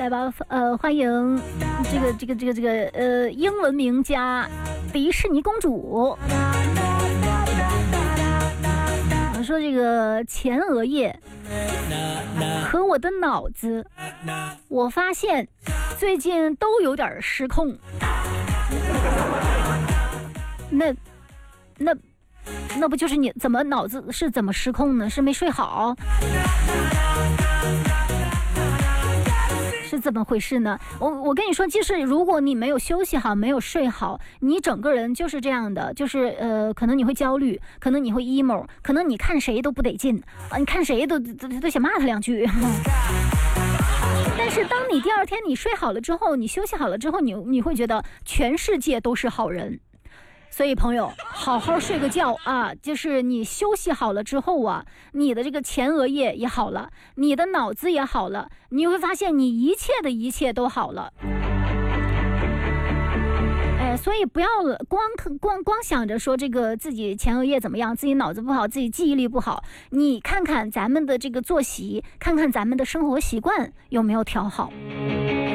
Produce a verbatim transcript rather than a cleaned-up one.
来吧，呃，欢迎这个这个这个这个呃英文名家迪士尼公主。我说这个前额叶和我的脑子，我发现最近都有点失控。那那那不就是你怎么脑子是怎么失控呢？是没睡好？是怎么回事呢？我我跟你说，即使如果你没有休息好，没有睡好，你整个人就是这样的，就是呃，可能你会焦虑，可能你会 emo， 可能你看谁都不得劲啊，你看谁都都都想骂他两句。但是当你第二天你睡好了之后，你休息好了之后，你你会觉得全世界都是好人。所以朋友，好好睡个觉啊！就是你休息好了之后啊，你的这个前额叶也好了，你的脑子也好了，你会发现你一切的一切都好了。哎，所以不要光光光想着说这个自己前额叶怎么样，自己脑子不好，自己记忆力不好。你看看咱们的这个作息，看看咱们的生活习惯有没有调好。